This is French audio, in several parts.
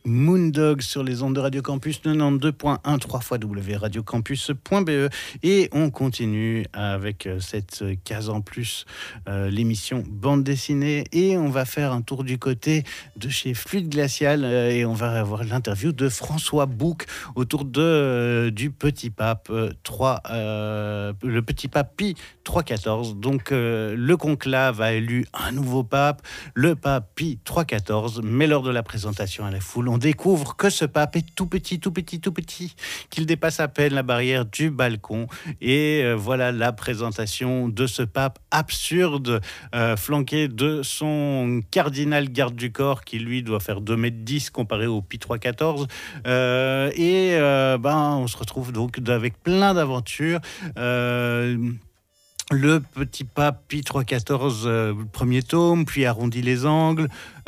Moondog sur les ondes de Radio Campus 92.1 www.radiocampus.be et on continue avec cette case en plus, l'émission bande dessinée, et on va faire un tour du côté de chez Fluide Glacial et on va avoir l'interview de François Bouc autour de du Petit Pape 3, le Petit Pape Pie 314. Donc le conclave a élu un nouveau pape, le pape Pie 314, mais lors de la présentation à la foule, on découvre que ce pape est tout petit, qu'il dépasse à peine la barrière du balcon. Et voilà la présentation de ce pape absurde, flanqué de son cardinal garde du corps, qui lui doit faire 2,10 m comparé au Pie 314. On se retrouve donc avec plein d'aventures. Le Petit Pape Pie 314, premier tome, puis arrondit les angles,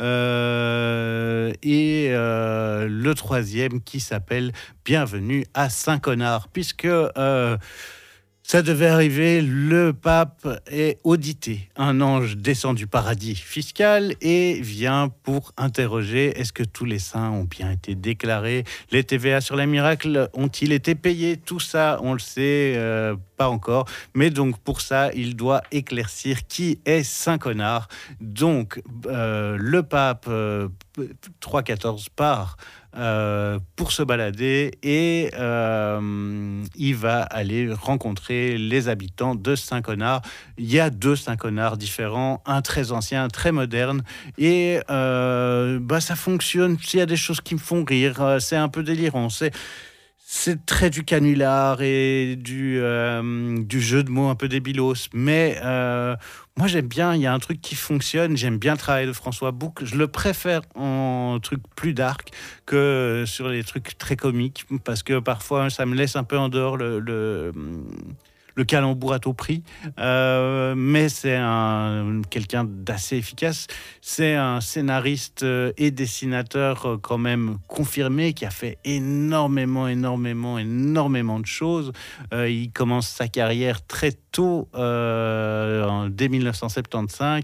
le troisième qui s'appelle Bienvenue à Saint-Connard, puisque ça devait arriver, le pape est audité. Un ange descend du paradis fiscal et vient pour interroger: est-ce que tous les saints ont bien été déclarés? Les TVA sur les miracles ont-ils été payés? Tout ça, on le sait, pas encore. Mais donc, pour ça, il doit éclaircir qui est Saint-Connard. Donc, le pape 314 part pour se balader et il va aller rencontrer les habitants de Saint-Connard. Il y a 2 Saint-Connard différents, un très ancien, un très moderne, et ça fonctionne. Il y a des choses qui me font rire, c'est un peu délirant, c'est très du canular et du jeu de mots un peu débilos, mais moi j'aime bien, il y a un truc qui fonctionne, j'aime bien le travail de François Bouc, je le préfère en truc plus dark que sur les trucs très comiques, parce que parfois ça me laisse un peu en dehors le calembour à tout prix, mais c'est quelqu'un d'assez efficace. C'est un scénariste et dessinateur quand même confirmé, qui a fait énormément de choses. Il commence sa carrière très tôt, dès 1975.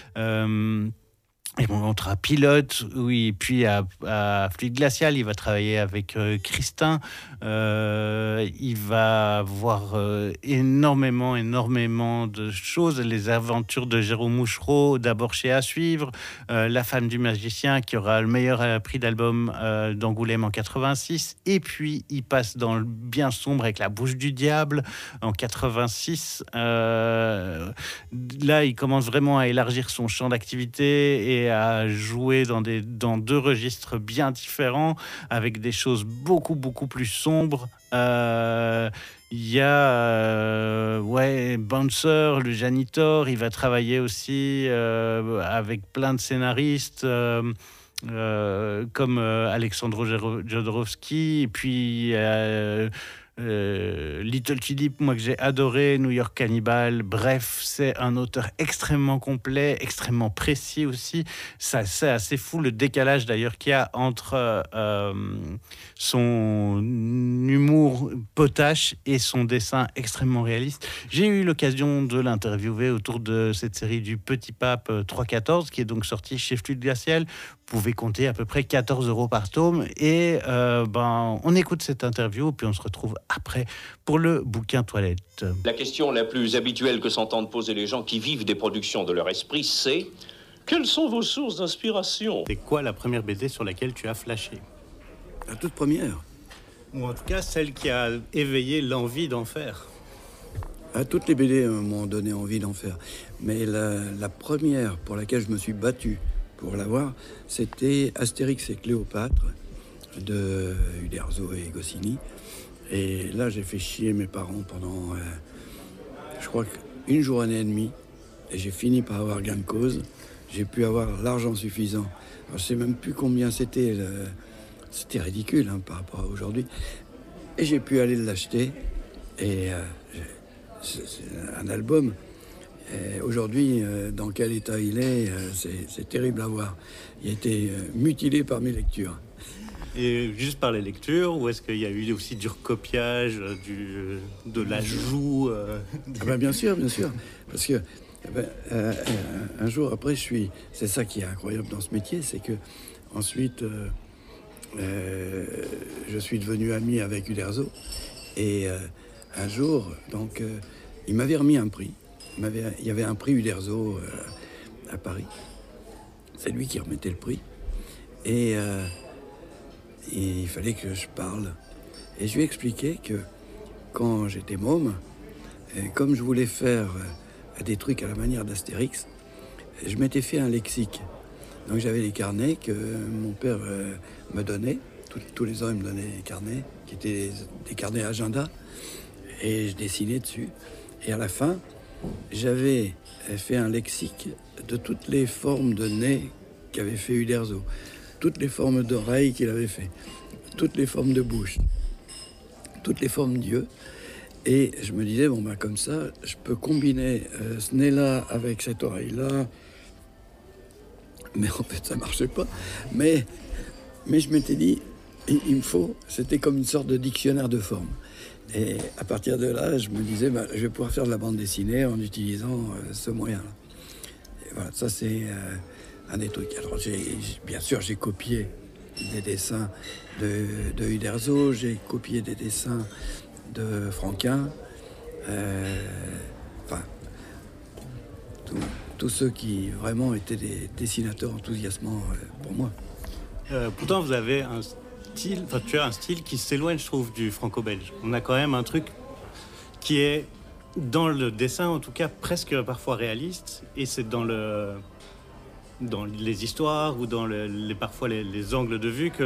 Et mon contrat pilote, oui, puis à Fluide Glacial, il va travailler avec Christin. Il va voir énormément de choses. Les aventures de Jérôme Mouchereau, d'abord chez À Suivre. La femme du magicien, qui aura le meilleur prix d'album d'Angoulême en 86. Et puis, il passe dans le bien sombre avec La Bouche du Diable en 86. Là, il commence vraiment à élargir son champ d'activité et à jouer dans 2 registres bien différents, avec des choses beaucoup plus sombres. Il y a Bouncer, le janitor. Il va travailler aussi avec plein de scénaristes comme Alexandre Jodorowsky, et puis Little Tulip, moi que j'ai adoré, New York Cannibal. Bref, c'est un auteur extrêmement complet, extrêmement précis aussi. Ça, c'est assez fou le décalage d'ailleurs qu'il y a entre son humour potache et son dessin extrêmement réaliste. J'ai eu l'occasion de l'interviewer autour de cette série du Petit Pape 314, qui est donc sortie chez Fluide Glacial. Vous pouvez compter à peu près 14 € par tome, et on écoute cette interview, puis on se retrouve après pour le bouquin toilette. La question la plus habituelle que s'entendent poser les gens qui vivent des productions de leur esprit, c'est: quelles sont vos sources d'inspiration? C'est quoi la première BD sur laquelle tu as flashé? La toute première. Ou en tout cas celle qui a éveillé l'envie d'en faire. Toutes les BD m'ont donné envie d'en faire, mais la première pour laquelle je me suis battu pour l'avoir, c'était Astérix et Cléopâtre de Uderzo et Goscinny. Et là, j'ai fait chier mes parents pendant, je crois qu'une journée et demie. Et j'ai fini par avoir gain de cause. J'ai pu avoir l'argent suffisant. Alors, je sais même plus combien c'était. C'était ridicule par rapport à aujourd'hui. Et j'ai pu aller l'acheter. Et c'est un album. Et aujourd'hui, dans quel état il est, c'est terrible à voir. Il a été mutilé par mes lectures. Et juste par les lectures, ou est-ce qu'il y a eu aussi du recopiage, de l'ajout Bien sûr. Parce que un jour après, c'est ça qui est incroyable dans ce métier, c'est que ensuite, je suis devenu ami avec Uderzo. Et un jour, donc, il m'avait remis un prix. Il y avait un prix Uderzo à Paris. C'est lui qui remettait le prix. Et il fallait que je parle. Et je lui ai expliqué que quand j'étais môme, comme je voulais faire des trucs à la manière d'Astérix, je m'étais fait un lexique. Donc j'avais les carnets que mon père me donnait. Tous les ans, il me donnait des carnets, qui étaient des carnets agenda. Et je dessinais dessus. Et à la fin, j'avais fait un lexique de toutes les formes de nez qu'avait fait Uderzo, toutes les formes d'oreilles qu'il avait fait, toutes les formes de bouche, toutes les formes d'yeux. Et je me disais, bon, bah, comme ça, je peux combiner ce nez-là avec cette oreille-là. Mais en fait, ça marchait pas. Mais je m'étais dit, il me faut, c'était comme une sorte de dictionnaire de formes. Et à partir de là, je me disais, bah, je vais pouvoir faire de la bande dessinée en utilisant ce moyen-là. Et voilà, ça c'est un des trucs. Alors, bien sûr, j'ai copié des dessins de Uderzo, j'ai copié des dessins de Franquin, enfin, tous ceux qui vraiment étaient des dessinateurs enthousiasmants pour moi. Pourtant, vous avez un style, enfin, tu as un style qui s'éloigne, je trouve, du franco-belge. On a quand même un truc qui est, dans le dessin, en tout cas, presque parfois réaliste, et c'est dans les histoires ou dans parfois les angles de vue que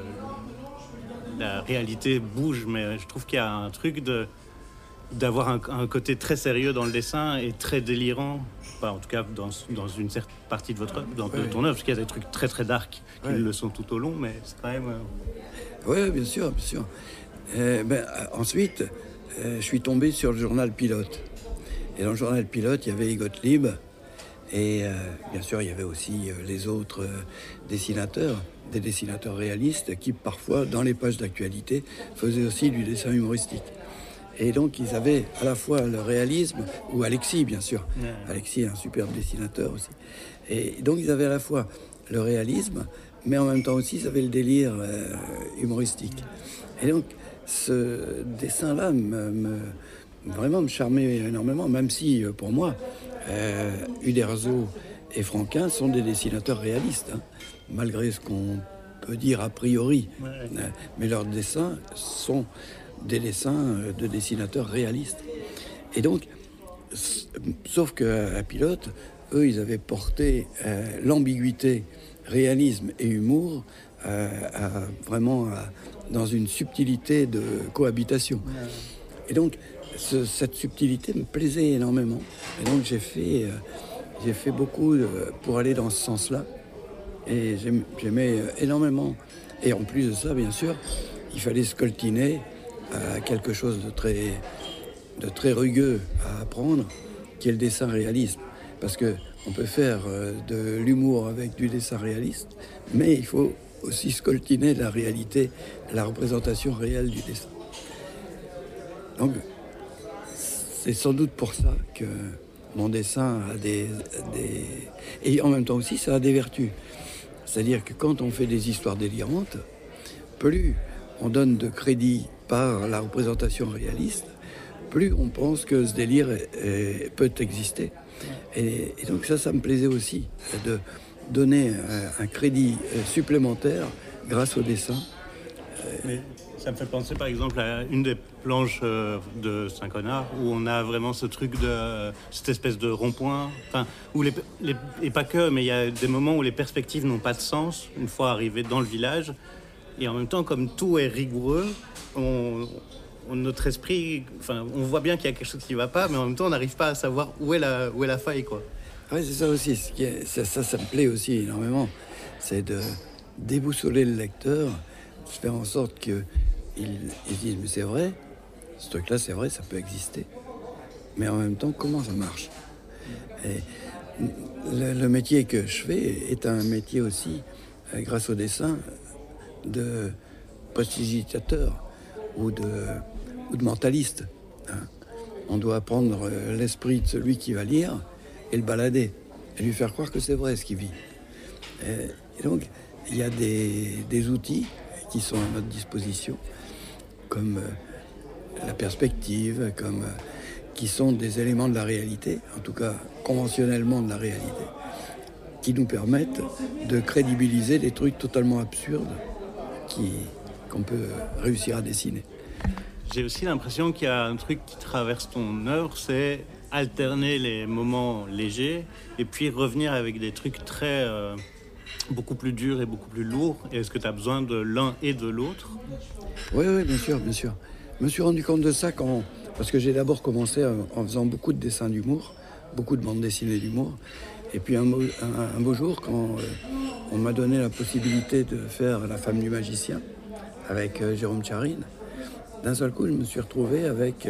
la réalité bouge. Mais je trouve qu'il y a un truc d'avoir un côté très sérieux dans le dessin et très délirant, enfin, en tout cas dans une certaine partie de ton œuvre, parce qu'il y a des trucs très très dark qui le sont tout au long, mais c'est quand même... Oui, bien sûr, bien sûr. Ensuite, je suis tombé sur le journal Pilote. Et dans le journal Pilote, il y avait Gottlieb, et bien sûr, il y avait aussi les autres dessinateurs, des dessinateurs réalistes qui, parfois, dans les pages d'actualité, faisaient aussi du dessin humoristique. Et donc, ils avaient à la fois le réalisme, ou Alexis, bien sûr. Ouais. Alexis est un superbe dessinateur aussi. Et donc, ils avaient à la fois le réalisme, mais en même temps aussi, ils avaient le délire humoristique. Et donc, ce dessin-là vraiment me charmait énormément, même si, pour moi, Uderzo et Franquin sont des dessinateurs réalistes, hein, malgré ce qu'on peut dire a priori. Ouais. Mais leurs dessins sont des dessins de dessinateurs réalistes. Et donc, sauf qu'à Pilote, eux, ils avaient porté l'ambiguïté, réalisme et humour dans une subtilité de cohabitation. Et donc, cette subtilité me plaisait énormément. Et donc, j'ai fait beaucoup pour aller dans ce sens-là. Et j'aimais énormément. Et en plus de ça, bien sûr, il fallait scoltiner à quelque chose de très rugueux à apprendre, qui est le dessin réalisme. Parce qu'on peut faire de l'humour avec du dessin réaliste, mais il faut aussi scoltiner la réalité, la représentation réelle du dessin. Donc, c'est sans doute pour ça que mon dessin a Et en même temps aussi, ça a des vertus. C'est-à-dire que quand on fait des histoires délirantes, plus on donne de crédit par la représentation réaliste, plus on pense que ce délire peut exister. Et donc ça me plaisait aussi, de donner un crédit supplémentaire grâce au dessin. Mais ça me fait penser par exemple à une des planches de Saint-Connard où on a vraiment ce truc de cette espèce de rond-point, enfin, où et pas que, mais il y a des moments où les perspectives n'ont pas de sens une fois arrivés dans le village. Et en même temps, comme tout est rigoureux, notre esprit, enfin, on voit bien qu'il y a quelque chose qui ne va pas, mais en même temps, on n'arrive pas à savoir où est la faille, quoi. Oui, c'est ça aussi. Ça me plaît aussi énormément. C'est de déboussoler le lecteur, de faire en sorte qu'il dise, mais c'est vrai, ce truc-là, c'est vrai, ça peut exister. Mais en même temps, comment ça marche ? Et le métier que je fais est un métier aussi, grâce au dessin, de prestidigitateur ou de mentaliste. Hein. On doit prendre l'esprit de celui qui va lire et le balader, et lui faire croire que c'est vrai ce qu'il vit. Et donc, il y a des outils qui sont à notre disposition, comme la perspective, qui sont des éléments de la réalité, en tout cas conventionnellement de la réalité, qui nous permettent de crédibiliser des trucs totalement absurdes qu'on peut réussir à dessiner. J'ai aussi l'impression qu'il y a un truc qui traverse ton œuvre, c'est alterner les moments légers et puis revenir avec des trucs très beaucoup plus durs et beaucoup plus lourds. Et est-ce que tu as besoin de l'un et de l'autre? Oui, bien sûr. Je me suis rendu compte de ça parce que j'ai d'abord commencé en faisant beaucoup de dessins d'humour, beaucoup de bandes dessinées d'humour. Et puis un beau jour, quand on m'a donné la possibilité de faire La femme du magicien avec Jérôme Tcharine, d'un seul coup, je me suis retrouvé avec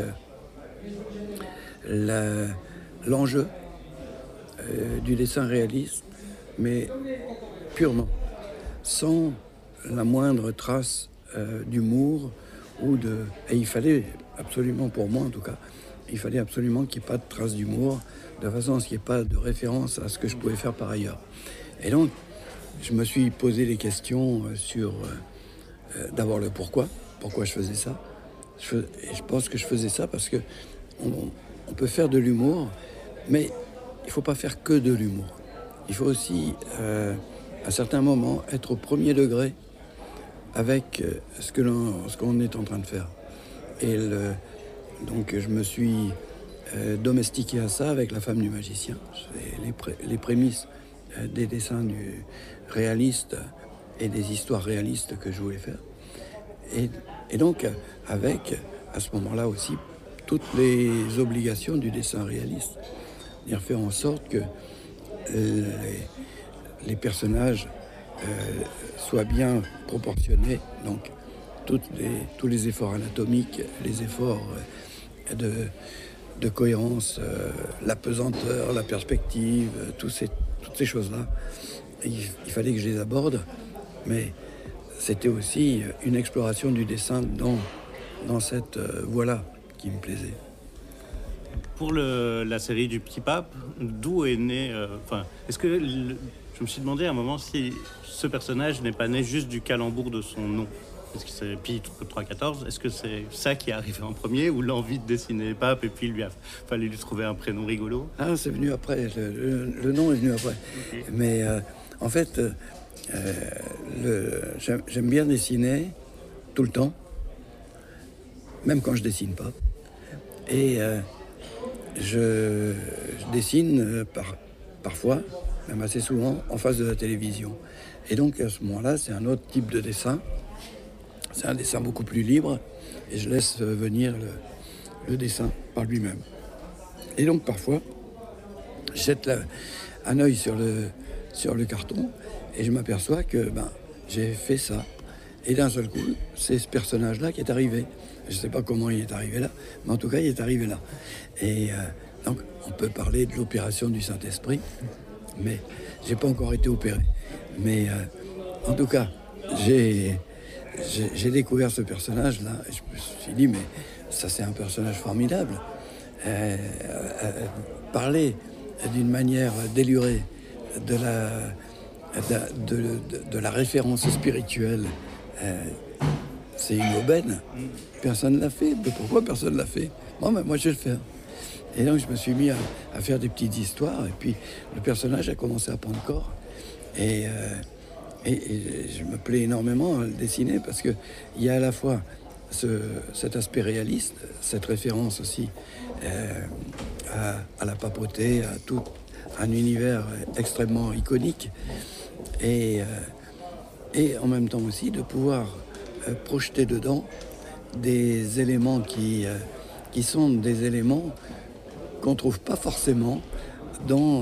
l'enjeu du dessin réaliste, mais purement, sans la moindre trace d'humour et il fallait absolument, pour moi en tout cas, il fallait absolument qu'il n'y ait pas de trace d'humour, de façon à ce qu'il n'y ait pas de référence à ce que je pouvais faire par ailleurs. Et donc, je me suis posé des questions sur d'abord le pourquoi je faisais ça. Et je pense que je faisais ça parce que on peut faire de l'humour, mais il ne faut pas faire que de l'humour. Il faut aussi, à certains moments, être au premier degré avec ce qu'on est en train de faire. Et donc je me suis domestiqué à ça avec La femme du magicien. C'est les prémices des dessins du réaliste et des histoires réalistes que je voulais faire. Et donc, avec, à ce moment-là aussi, toutes les obligations du dessin réaliste. C'est-à-dire faire en sorte que les personnages soient bien proportionnés. Donc, tous les efforts anatomiques, les efforts de cohérence, la pesanteur, la perspective, toutes ces choses-là. Il fallait que je les aborde, mais c'était aussi une exploration du dessin dans cette voie-là qui me plaisait. Pour la série du Petit Pape, d'où est né... est-ce que... je me suis demandé à un moment si ce personnage n'est pas né juste du calembour de son nom. Est-ce que c'est Pie 314? Est-ce que c'est ça qui est arrivé en premier, ou l'envie de dessiner les papes et puis il fallait lui trouver un prénom rigolo? Ah, c'est venu après. Le nom est venu après. Okay. Mais en fait... j'aime bien dessiner tout le temps, même quand je dessine pas. Et je dessine parfois, même assez souvent, en face de la télévision. Et donc à ce moment-là, c'est un autre type de dessin. C'est un dessin beaucoup plus libre et je laisse venir le dessin par lui-même. Et donc parfois, je jette un œil sur le carton et je m'aperçois que j'ai fait ça. Et d'un seul coup, c'est ce personnage-là qui est arrivé. Je ne sais pas comment il est arrivé là, mais en tout cas, il est arrivé là. Et donc, on peut parler de l'opération du Saint-Esprit, mais je n'ai pas encore été opéré. Mais en tout cas, j'ai découvert ce personnage-là et je me suis dit, mais ça, c'est un personnage formidable. Parler d'une manière délurée de la référence spirituelle, c'est une aubaine. Personne ne l'a fait. Mais pourquoi personne ne l'a fait? Bon, moi, je vais le faire. Et donc, je me suis mis à faire des petites histoires. Et puis, le personnage a commencé à prendre corps. Et je me plais énormément à le dessiner parce qu'il y a à la fois cet aspect réaliste, cette référence aussi à la papauté, à tout un univers extrêmement iconique. Et en même temps aussi de pouvoir projeter dedans des éléments qui sont des éléments qu'on ne trouve pas forcément dans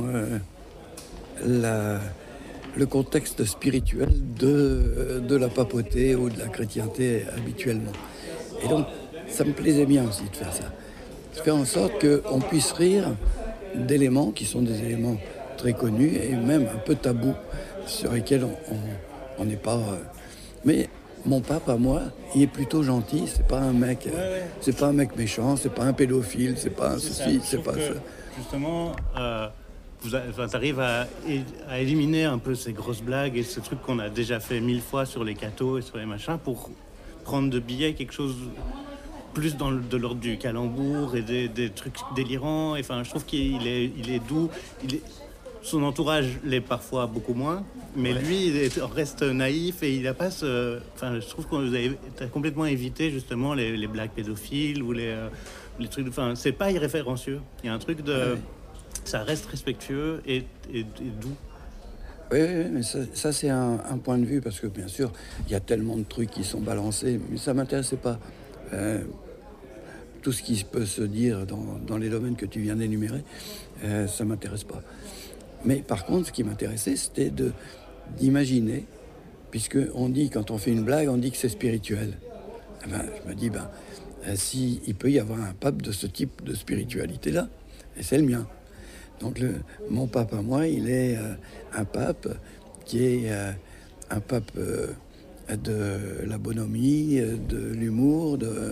le contexte spirituel de la papauté ou de la chrétienté habituellement. Et donc, ça me plaisait bien aussi de faire ça. De faire en sorte qu'on puisse rire d'éléments qui sont des éléments très connus et même un peu tabous sur lesquels on n'est pas... Mais mon pape, à moi, il est plutôt gentil. C'est pas un mec, c'est pas un mec méchant, c'est pas un pédophile, c'est pas un ceci, c'est pas ça. Justement, t'arrives à éliminer un peu ces grosses blagues et ce truc qu'on a déjà fait 1000 fois sur les cathos et sur les machins pour prendre de billets quelque chose plus de l'ordre du calembour et des trucs délirants. Enfin, je trouve qu'il est doux. Son entourage l'est parfois beaucoup moins, mais lui, reste naïf et il a pas ce... Enfin, je trouve qu'on t'as complètement évité justement les blagues pédophiles ou les trucs... Enfin, c'est pas irréférencieux. Il y a un truc de... Oui. Ça reste respectueux et doux. Oui, mais ça c'est un point de vue, parce que bien sûr, il y a tellement de trucs qui sont balancés, mais ça ne m'intéressait pas. Tout ce qui peut se dire dans les domaines que tu viens d'énumérer, ça ne m'intéresse pas. Mais par contre, ce qui m'intéressait, c'était d'imaginer, puisque on dit, quand on fait une blague, on dit que c'est spirituel. Eh ben, je me dis, si il peut y avoir un pape de ce type de spiritualité-là, et c'est le mien. Donc mon pape à moi, il est un pape qui est un pape de la bonhomie, de l'humour, de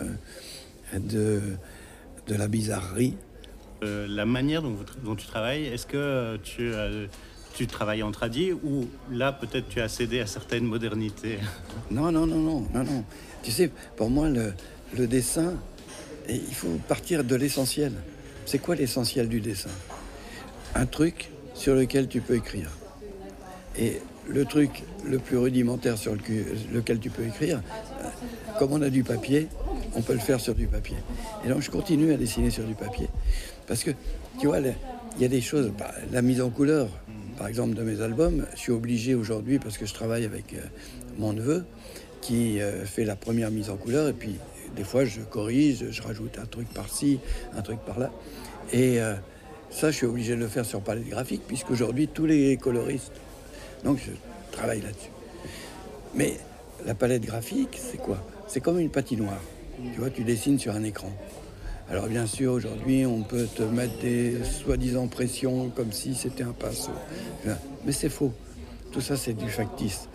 la bizarrerie. La manière dont tu travailles, est-ce que tu travailles en tradi ou là peut-être tu as cédé à certaines modernités? Non. Tu sais, pour moi, le dessin, il faut partir de l'essentiel. C'est quoi l'essentiel du dessin? Un truc sur lequel tu peux écrire. Et le truc le plus rudimentaire sur lequel tu peux écrire, comme on a du papier, on peut le faire sur du papier. Et donc je continue à dessiner sur du papier. Parce que, tu vois, il y a des choses, la mise en couleur, par exemple, de mes albums, je suis obligé aujourd'hui, parce que je travaille avec mon neveu, qui fait la première mise en couleur, et puis des fois je corrige, je rajoute un truc par-ci, un truc par-là. Et ça, je suis obligé de le faire sur palette graphique, puisqu'aujourd'hui, tous les coloristes... Donc, je travaille là-dessus. Mais la palette graphique, c'est quoi? C'est comme une patinoire. Tu vois, tu dessines sur un écran. Alors, bien sûr, aujourd'hui, on peut te mettre des soi-disant pressions comme si c'était un pinceau. Mais c'est faux. Tout ça, c'est du factice.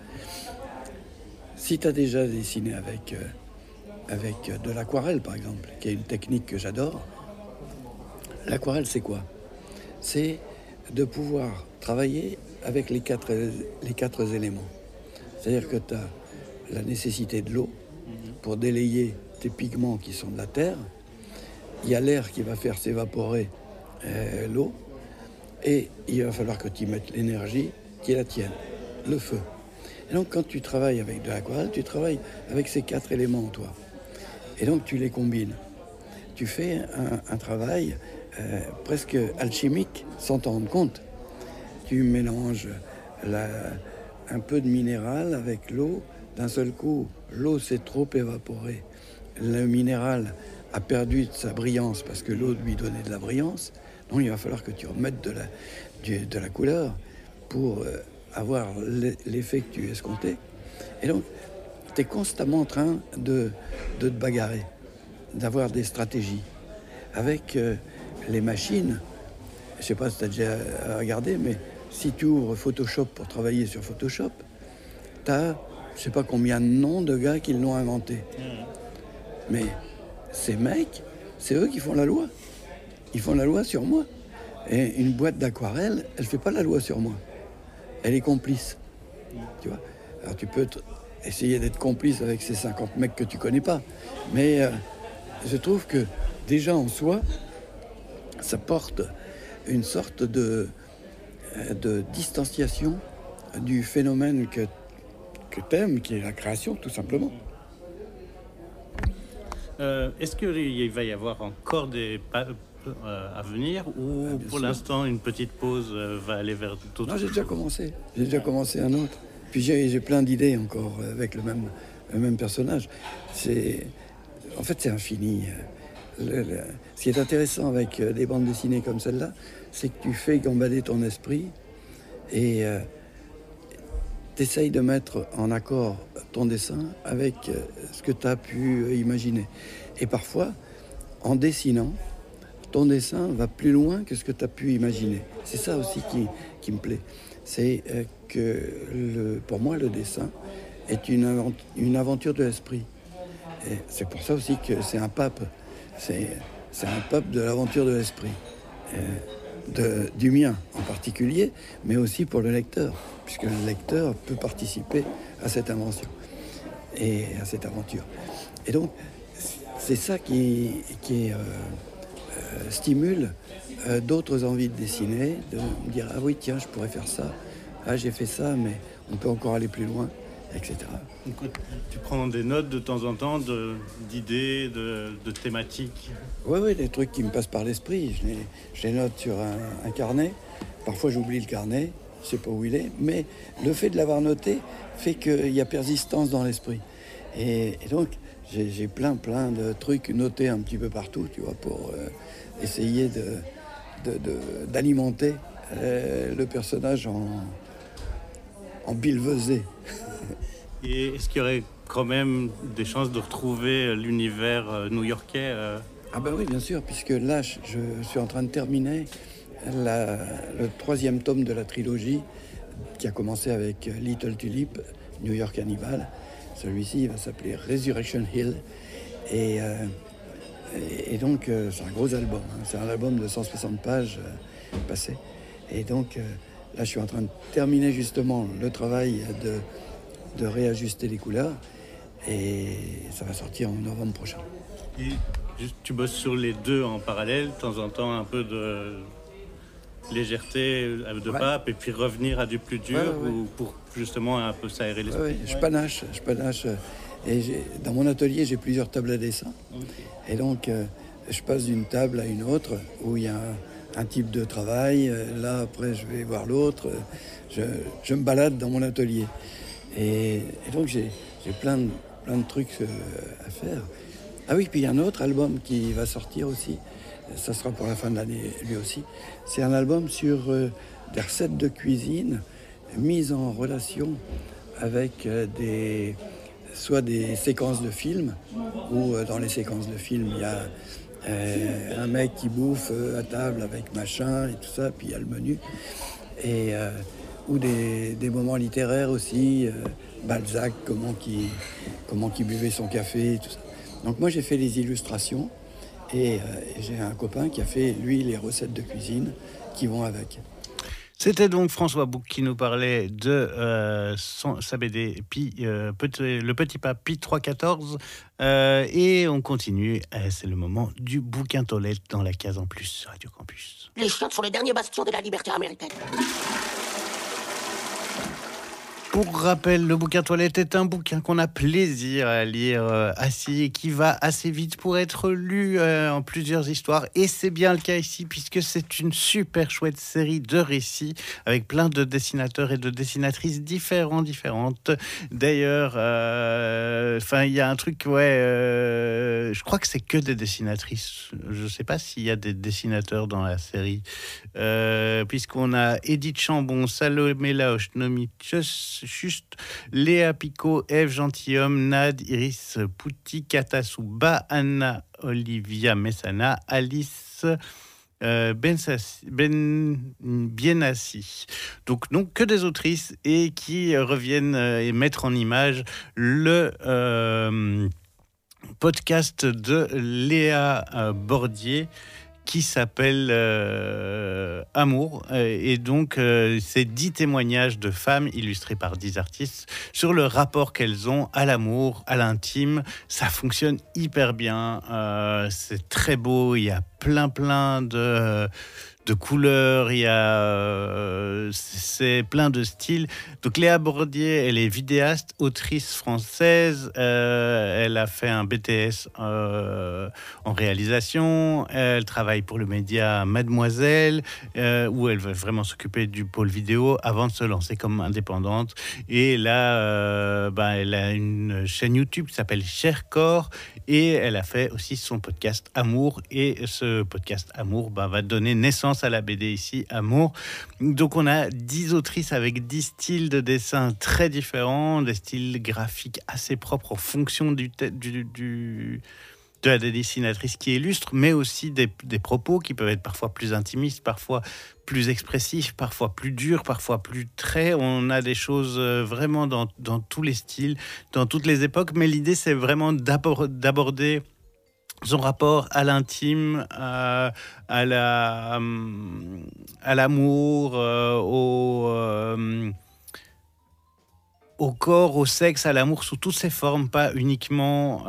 Si tu as déjà dessiné avec de l'aquarelle, par exemple, qui est une technique que j'adore, l'aquarelle, c'est quoi? C'est de pouvoir travailler avec les quatre éléments. C'est-à-dire que tu as la nécessité de l'eau pour délayer tes pigments qui sont de la terre. Il y a l'air qui va faire s'évaporer l'eau. Et il va falloir que tu mettes l'énergie qui est la tienne, le feu. Et donc quand tu travailles avec de l'aquarelle, tu travailles avec ces 4 éléments en toi. Et donc tu les combines. Tu fais un travail presque alchimique sans t'en rendre compte. Tu mélanges un peu de minéral avec l'eau. D'un seul coup, l'eau s'est trop évaporée. Le minéral a perdu de sa brillance parce que l'eau lui donnait de la brillance. Donc il va falloir que tu remettes de la couleur pour avoir l'effet que tu escomptais. Et donc, tu es constamment en train de te bagarrer, d'avoir des stratégies. Avec les machines, je ne sais pas si tu as déjà regardé, mais si tu ouvres Photoshop pour travailler sur Photoshop, tu as je ne sais pas combien de noms de gars qui l'ont inventé. Mais ces mecs, c'est eux qui font la loi. Ils font la loi sur moi. Et une boîte d'aquarelle, elle ne fait pas la loi sur moi. Elle est complice. Tu vois? Alors tu peux essayer d'être complice avec ces 50 mecs que tu connais pas. Mais je trouve que déjà en soi, ça porte une sorte de distanciation du phénomène que t'aimes, qui est la création, tout simplement. Est-ce qu'il va y avoir encore des pas à venir ou pour sûr. L'instant une petite pause va aller vers d'autres? Non, j'ai déjà commencé. J'ai déjà commencé un autre. Puis j'ai plein d'idées encore avec le même personnage. En fait, c'est infini. Ce qui est intéressant avec des bandes dessinées comme celle-là, c'est que tu fais gambader ton esprit et t'essayes de mettre en accord ton dessin avec ce que tu as pu imaginer. Et parfois, en dessinant, ton dessin va plus loin que ce que tu as pu imaginer. C'est ça aussi qui me plaît. C'est que pour moi, le dessin est une aventure de l'esprit. Et c'est pour ça aussi que c'est un pape. C'est un pape de l'aventure de l'esprit. du mien en particulier, mais aussi pour le lecteur, puisque le lecteur peut participer à cette invention et à cette aventure. Et donc, c'est ça qui stimule d'autres envies de dessiner, de me dire « Ah oui, tiens, je pourrais faire ça. Ah, j'ai fait ça, mais on peut encore aller plus loin. » etc. Donc, tu prends des notes de temps en temps d'idées, de thématiques? Oui, les trucs qui me passent par l'esprit, je les note sur un carnet. Parfois, j'oublie le carnet, je ne sais pas où il est, mais le fait de l'avoir noté fait qu'il y a persistance dans l'esprit. Et donc, j'ai plein de trucs notés un petit peu partout, tu vois, pour essayer d'alimenter le personnage en billevesée. Et est-ce qu'il y aurait quand même des chances de retrouver l'univers new-yorkais Ah ben oui, bien sûr, puisque là, je suis en train de terminer le 3e tome de la trilogie qui a commencé avec Little Tulip, New York Cannibal. Celui-ci va s'appeler Resurrection Hill. Et donc, c'est un gros album. Hein. C'est un album de 160 pages passé. Et donc, là, je suis en train de terminer justement le travail de réajuster les couleurs. Et ça va sortir en novembre prochain. Et tu bosses sur les deux en parallèle, de temps en temps un peu de légèreté de pape, et puis revenir à du plus dur, ou pour justement un peu s'aérer l'esprit. Ouais. Je panache. Et dans mon atelier, j'ai plusieurs tables à dessin. Okay. Et donc, je passe d'une table à une autre où il y a un type de travail. Là, après, je vais voir l'autre. Je me balade dans mon atelier. Et donc, j'ai plein de trucs à faire. Ah oui, puis il y a un autre album qui va sortir aussi. Ça sera pour la fin de l'année, lui aussi. C'est un album sur des recettes de cuisine mises en relation avec soit des séquences de films, où dans les séquences de films, il y a un mec qui bouffe à table avec machin et tout ça, puis il y a le menu. Ou des moments littéraires aussi, Balzac, comment qu'il buvait son café, tout ça. Donc moi j'ai fait les illustrations et j'ai un copain qui a fait lui les recettes de cuisine qui vont avec. C'était donc François Bouc qui nous parlait de sa BD Le Petit Pape Pi 314 et on continue. C'est le moment du bouquin toilette dans la case en plus sur Radio Campus. Les chiottes sont les derniers bastions de la liberté américaine. Pour rappel, le bouquin toilette est un bouquin qu'on a plaisir à lire assis et qui va assez vite pour être lu en plusieurs histoires. Et c'est bien le cas ici puisque c'est une super chouette série de récits avec plein de dessinateurs et de dessinatrices différentes. D'ailleurs, il y a un truc, je crois que c'est que des dessinatrices. Je ne sais pas s'il y a des dessinateurs dans la série. Puisqu'on a Edith Chambon, Salomé Laoche, Nomi Juste, Léa Picot, Ève Gentilhomme, Nad, Iris Pouti, Katasouba, Anna Olivia Messana, Alice Bienassi. Donc que des autrices et qui reviennent et mettre en image le podcast de Léa Bordier qui s'appelle Amour. Et donc, c'est 10 témoignages de femmes illustrés par 10 artistes sur le rapport qu'elles ont à l'amour, à l'intime. Ça fonctionne hyper bien. C'est très beau. Il y a plein de couleurs, c'est plein de styles. Donc Léa Bordier, elle est vidéaste, autrice française. Elle a fait un BTS en réalisation. Elle travaille pour le média Mademoiselle, où elle va vraiment s'occuper du pôle vidéo avant de se lancer comme indépendante. Et là, elle a une chaîne YouTube qui s'appelle Cher Corps et elle a fait aussi son podcast Amour. Et ce podcast Amour va donner naissance à la BD ici, Amour. Donc on a 10 autrices avec 10 styles de dessin très différents, des styles graphiques assez propres en fonction de la dessinatrice qui illustre, mais aussi des propos qui peuvent être parfois plus intimistes, parfois plus expressifs, parfois plus durs, parfois plus traits. On a des choses vraiment dans tous les styles, dans toutes les époques, mais l'idée c'est vraiment d'aborder son rapport à l'intime, à l'amour, au corps, au sexe, à l'amour sous toutes ses formes, pas uniquement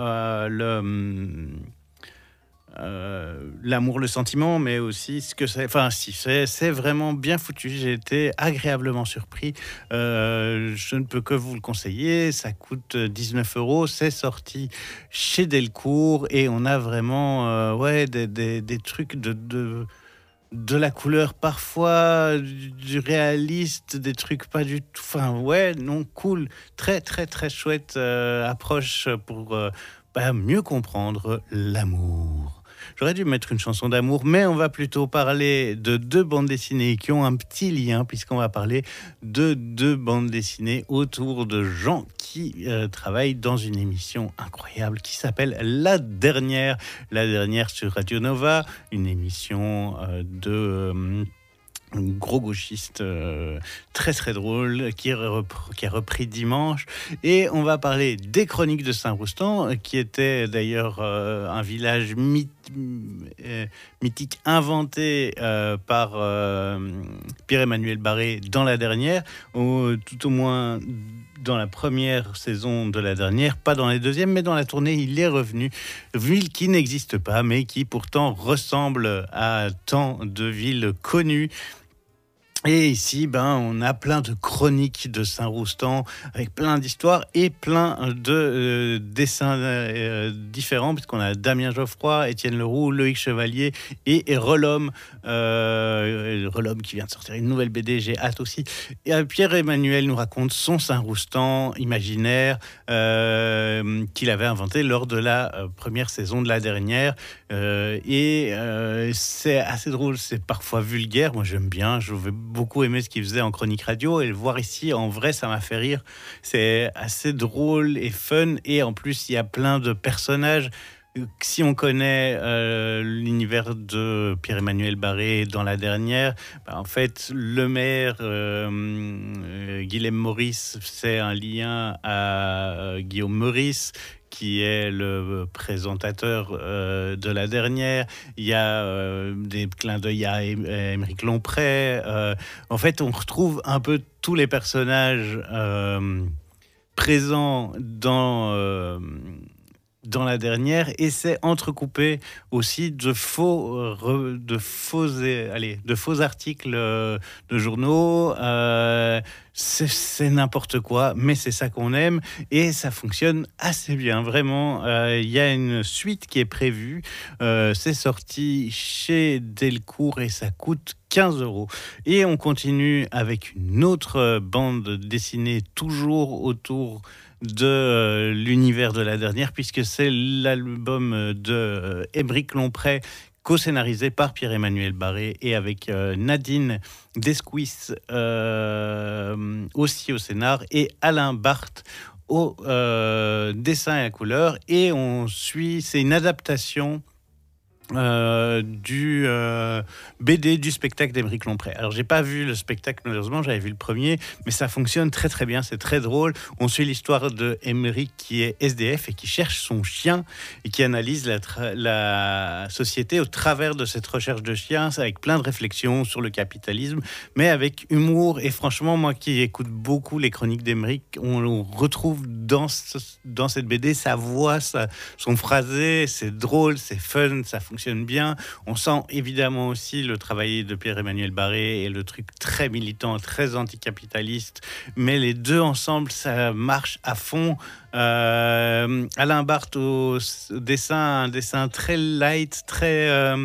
l'amour, le sentiment, mais aussi ce que c'est. Enfin, si, c'est vraiment bien foutu. J'ai été agréablement surpris. Je ne peux que vous le conseiller. Ça coûte 19 €. C'est sorti chez Delcourt et on a vraiment des trucs de la couleur, parfois du réaliste, des trucs pas du tout. Enfin, non, cool. Très, très, très chouette approche pour mieux comprendre l'amour. J'aurais dû mettre une chanson d'amour, mais on va plutôt parler de 2 bandes dessinées qui ont un petit lien, puisqu'on va parler de 2 bandes dessinées autour de gens qui travaillent dans une émission incroyable qui s'appelle La Dernière. La Dernière sur Radio Nova, une émission de gros gauchiste très très drôle qui a repris dimanche, et on va parler des Chroniques de Saint-Roustan, qui était d'ailleurs un village mythique inventé par Pierre-Emmanuel Barré dans La Dernière, tout au moins dans la première saison de La Dernière, pas dans les deuxièmes, mais dans la tournée il est revenu. Ville qui n'existe pas, mais qui pourtant ressemble à tant de villes connues. Et ici, on a plein de chroniques de Saint-Roustan avec plein d'histoires et plein de dessins différents, puisqu'on a Damien Geoffroy, Étienne Leroux, Loïc Chevalier et Relhomme. Relhomme qui vient de sortir une nouvelle BD, j'ai hâte aussi. Et Pierre-Emmanuel nous raconte son Saint-Roustan imaginaire qu'il avait inventé lors de la première saison de La Dernière. C'est assez drôle, c'est parfois vulgaire. Moi, j'aime bien, je vais beaucoup aimé ce qu'il faisait en chronique radio, et le voir ici en vrai, ça m'a fait rire. C'est assez drôle et fun, et en plus il y a plein de personnages. Si on connaît l'univers de Pierre-Emmanuel Barré dans La Dernière, en fait le maire Guillaume Maurice, c'est un lien à Guillaume Meurice, qui est le présentateur de La Dernière. Il y a des clins d'œil à Émeric Lomprey. En fait, on retrouve un peu tous les personnages présents dans La Dernière, et c'est entrecoupé aussi de faux articles de journaux. C'est n'importe quoi, mais c'est ça qu'on aime, et ça fonctionne assez bien, vraiment. Il y a une suite qui est prévue, c'est sorti chez Delcourt et ça coûte 15 €. Et on continue avec une autre bande dessinée, toujours autour de l'univers de La Dernière, puisque c'est l'album de Émeric Lomprey, co-scénarisé par Pierre-Emmanuel Barré et avec Nadine Descuis aussi au scénar, et Alain Barthes au dessin et à couleur. Et c'est une adaptation du BD du spectacle d'Émeric Lomprey. Alors j'ai pas vu le spectacle, malheureusement, j'avais vu le premier, mais ça fonctionne très très bien, c'est très drôle. On suit l'histoire de Émeric qui est SDF et qui cherche son chien et qui analyse la société au travers de cette recherche de chien, avec plein de réflexions sur le capitalisme, mais avec humour. Et franchement, moi qui écoute beaucoup les chroniques d'Émeric, on retrouve dans cette BD sa voix, son phrasé, c'est drôle, c'est fun, ça fonctionne bien. On sent évidemment aussi le travail de Pierre-Emmanuel Barré et le truc très militant, très anticapitaliste, mais les deux ensemble, ça marche à fond. Alain Barthes au dessin, un dessin très light, très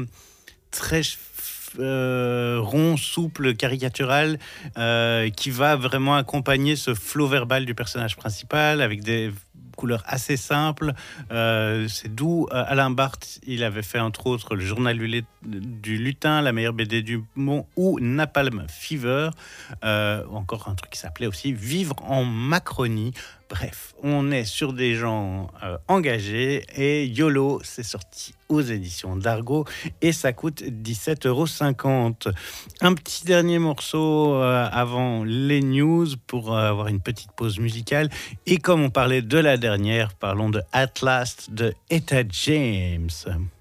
rond, souple, caricatural, qui va vraiment accompagner ce flot verbal du personnage principal avec des couleurs assez simples. C'est doux. Alain Barthes, il avait fait entre autres le journal du lutin, la meilleure BD du monde, ou Napalm Fever, encore un truc qui s'appelait aussi Vivre en Macronie. Bref, on est sur des gens engagés et YOLO, c'est sorti aux éditions d'Argo et ça coûte 17,50 €. Un petit dernier morceau avant les news pour avoir une petite pause musicale. Et comme on parlait de la dernière, parlons de At Last de Etta James.